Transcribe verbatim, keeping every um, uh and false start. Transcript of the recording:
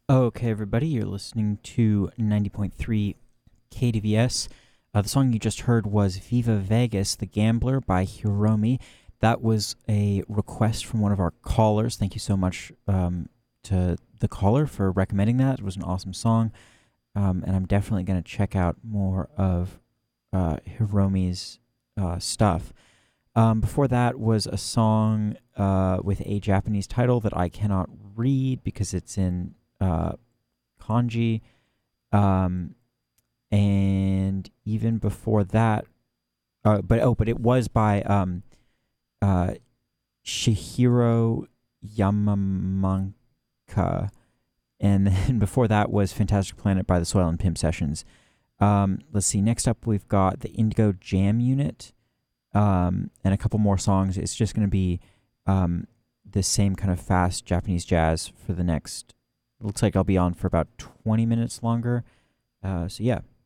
Okay, everybody, you're listening to ninety point three K D V S. Uh, the song you just heard was Viva Vegas, The Gambler by Hiromi. That was a request from one of our callers. Thank you so much um, to the caller for recommending that. It was an awesome song, um, and I'm definitely going to check out more of uh, Hiromi's uh, stuff. Um, before that was a song uh, with a Japanese title that I cannot read because it's in uh, kanji. Um, and even before that, uh, but oh, but it was by um, uh, Shihiro Yamamanka. And then before that was Fantastic Planet by the Soil and Pimp Sessions. Um, let's see. Next up, we've got the Indigo Jam Unit um, and a couple more songs. It's just going to be um, the same kind of fast Japanese jazz for the next. Looks like I'll be on for about twenty minutes longer. Uh, so yeah,